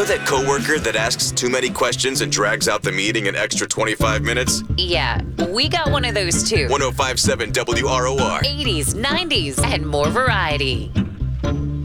know that coworker that asks too many questions and drags out the meeting an extra 25 minutes? Yeah, we got one of those too. 105.7 WROR. 80s, 90s, and more variety.